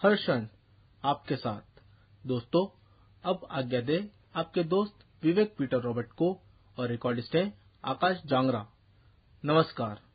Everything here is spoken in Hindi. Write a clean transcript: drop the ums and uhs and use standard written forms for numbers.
हर क्षण आपके साथ। दोस्तों, अब आज्ञा दे आपके दोस्त विवेक पीटर रॉबर्ट को और रिकॉर्डिस्ट है आकाश जांगरा। नमस्कार।